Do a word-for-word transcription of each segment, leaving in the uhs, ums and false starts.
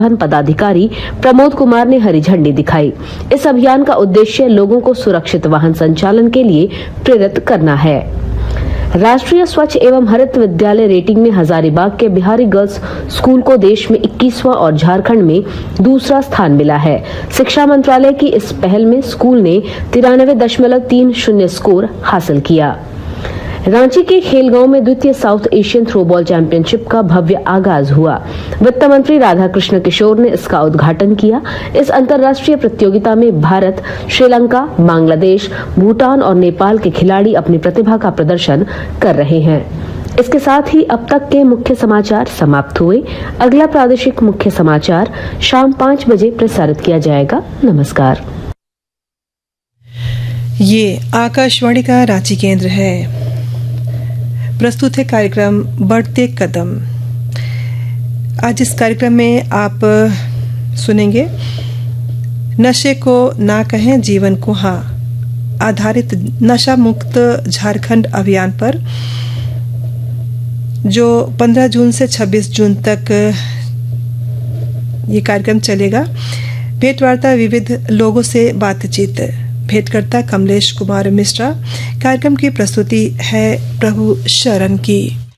पदाधिकारी प्रमोद कुमार ने हरी झंडी दिखाई। इस अभियान का उद्देश्य लोगों को सुरक्षित वाहन संचालन के लिए प्रेरित करना है। राष्ट्रीय स्वच्छ एवं हरित विद्यालय रेटिंग में हजारीबाग के बिहारी गर्ल्स स्कूल को देश में इक्कीसवां और झारखंड में दूसरा स्थान मिला है। शिक्षा मंत्रालय की इस पहल में स्कूल ने तिरानवे दशमलव तीन शून्य स्कोर हासिल किया। रांची के खेलगांव में द्वितीय साउथ एशियन थ्रोबॉल चैंपियनशिप का भव्य आगाज हुआ। वित्त मंत्री राधा कृष्ण किशोर ने इसका उद्घाटन किया। इस अंतर्राष्ट्रीय प्रतियोगिता में भारत, श्रीलंका, बांग्लादेश, भूटान और नेपाल के खिलाड़ी अपनी प्रतिभा का प्रदर्शन कर रहे हैं। इसके साथ ही अब तक के मुख्य समाचार समाप्त हुए। अगला प्रादेशिक मुख्य समाचार शाम पाँच बजे प्रसारित किया जाएगा। नमस्कार। ये आकाशवाणी का रांची केंद्र है। प्रस्तुत है कार्यक्रम बढ़ते कदम। आज इस कार्यक्रम में आप सुनेंगे नशे को ना कहें जीवन को हाँ आधारित नशा मुक्त झारखंड अभियान पर, जो पंद्रह जून से छब्बीस जून तक ये कार्यक्रम चलेगा। भेंटवार्ता, विविध लोगों से बातचीत। भेंटकर्ता कमलेश कुमार मिश्रा। कार्यक्रम की प्रस्तुति है प्रभु शरण की।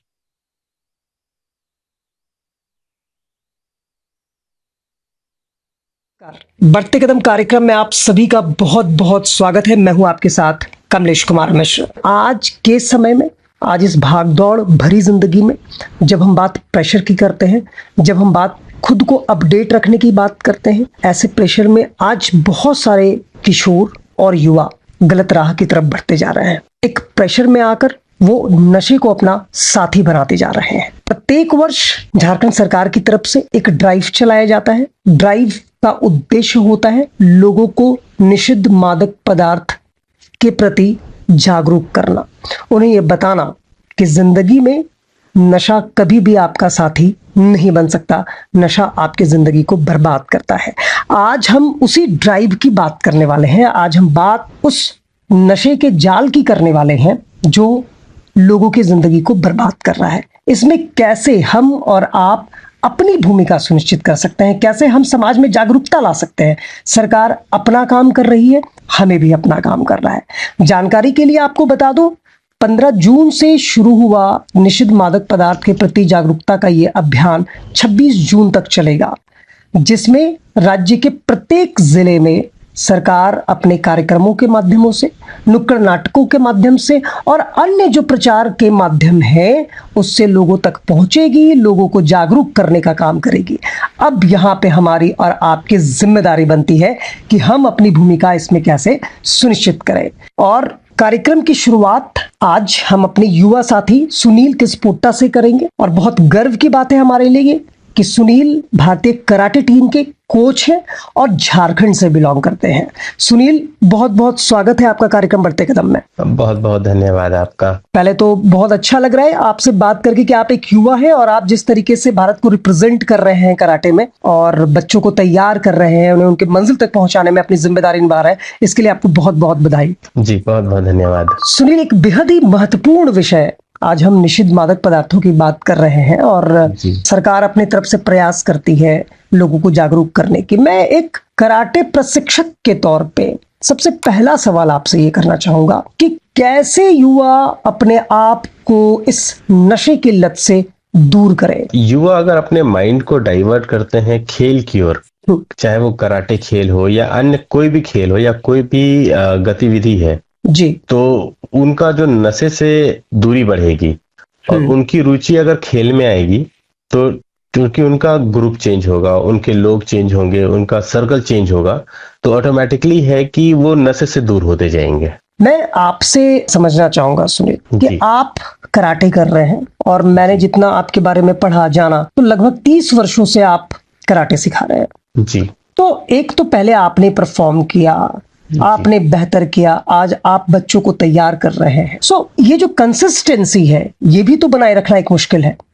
बढ़ते कदम कार्यक्रम में आप सभी का बहुत बहुत स्वागत है। मैं हूं आपके साथ कमलेश कुमार मिश्रा। आज के समय में, आज इस भागदौड़ भरी जिंदगी में, जब हम बात प्रेशर की करते हैं, जब हम बात खुद को अपडेट रखने की बात करते हैं, ऐसे प्रेशर में आज बहुत सारे किशोर और युवा गलत राह की तरफ बढ़ते जा रहे हैं। एक प्रेशर में आकर वो नशे को अपना साथी बनाते जा रहे हैं। प्रत्येक वर्ष झारखंड सरकार की तरफ से एक ड्राइव चलाया जाता है। ड्राइव का उद्देश्य होता है लोगों को निषिद्ध मादक पदार्थ के प्रति जागरूक करना, उन्हें ये बताना कि जिंदगी में नशा कभी भी आपका साथी नहीं बन सकता। नशा आपकी जिंदगी को बर्बाद करता है। आज हम उसी ड्राइव की बात करने वाले हैं। आज हम बात उस नशे के जाल की करने वाले हैं जो लोगों की जिंदगी को बर्बाद कर रहा है। इसमें कैसे हम और आप अपनी भूमिका सुनिश्चित कर सकते हैं, कैसे हम समाज में जागरूकता ला सकते हैं। सरकार अपना काम कर रही है, हमें भी अपना काम करना है। जानकारी के लिए आपको बता दूं, पंद्रह जून से शुरू हुआ निषिद्ध मादक पदार्थ के प्रति जागरूकता का ये अभियान छब्बीस जून तक चलेगा, जिसमें राज्य के प्रत्येक जिले में सरकार अपने कार्यक्रमों के माध्यमों से, नुक्कड़ नाटकों के माध्यम से और अन्य जो प्रचार के माध्यम है उससे लोगों तक पहुंचेगी, लोगों को जागरूक करने का काम करेगी। अब यहाँ पे हमारी और आपकी जिम्मेदारी बनती है कि हम अपनी भूमिका इसमें कैसे सुनिश्चित करें। और कार्यक्रम की शुरुआत आज हम अपने युवा साथी सुनील किस्पोट्टा से करेंगे और बहुत गर्व की बात है हमारे लिए कि सुनील भारतीय कराटे टीम के कोच हैं और झारखंड से बिलोंग करते हैं। सुनील, बहुत बहुत स्वागत है आपका कार्यक्रम बढ़ते कदम में। बहुत बहुत धन्यवाद आपका। पहले तो बहुत अच्छा लग रहा है आपसे बात करके कि आप एक युवा हैं और आप जिस तरीके से भारत को रिप्रेजेंट कर रहे हैं कराटे में और बच्चों को तैयार कर रहे हैं, उन्हें उनके मंजिल तक पहुंचाने में अपनी जिम्मेदारी निभा रहे हैं, इसके लिए आपको बहुत बहुत बधाई। जी, बहुत बहुत धन्यवाद। सुनील, एक बेहद ही महत्वपूर्ण विषय, आज हम निषिद्ध मादक पदार्थों की बात कर रहे हैं और सरकार अपनी तरफ से प्रयास करती है लोगों को जागरूक करने की। मैं एक कराटे प्रशिक्षक के तौर पे सबसे पहला सवाल आपसे ये करना चाहूंगा कि कैसे युवा अपने आप को इस नशे की लत से दूर करे। युवा अगर अपने माइंड को डाइवर्ट करते हैं खेल की ओर, चाहे वो कराटे खेल हो या अन्य कोई भी खेल हो या कोई भी गतिविधि है जी, तो उनका जो नशे से दूरी बढ़ेगी और उनकी रुचि अगर खेल में आएगी तो क्योंकि उनका ग्रुप चेंज होगा, उनके लोग चेंज होंगे, उनका सर्कल चेंज होगा, तो ऑटोमेटिकली है कि वो नशे से दूर होते जाएंगे। मैं आपसे समझना चाहूंगा सुनील कि आप कराटे कर रहे हैं और मैंने जितना आपके बारे में पढ़ा जाना तो लगभग तीस वर्षों से आप कराटे सिखा रहे हैं। जी, तो एक तो पहले आपने परफॉर्म किया, आपने बेहतर किया, आज आप बच्चों को तैयार कर रहे हैं। सो so, ये जो कंसिस्टेंसी है ये भी तो बनाए रखना एक मुश्किल है,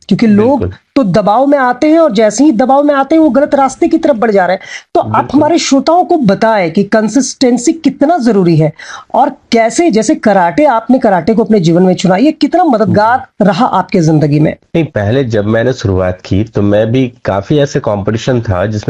क्योंकि लोग तो दबाव में आते हैं और जैसे ही दबाव में आते हैं वो गलत रास्ते की तरफ बढ़ जा रहे हैं। तो आप हमारे श्रोताओं को बताएं कि कंसिस्टेंसी कितना जरूरी है और कैसे, जैसे कराटे, आपने कराटे को अपने जीवन में चुना, ये कितना मददगार रहा आपके जिंदगी में? नहीं, पहले जब मैंने शुरुआत की तो मैं भी काफी ऐसे कंपटीशन था जिसमें